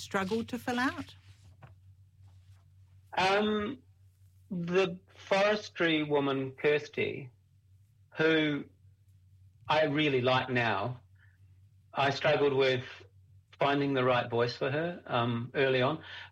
struggled to fill out? The forestry woman, Kirsty, who I really like now, I struggled with finding the right voice for her early on.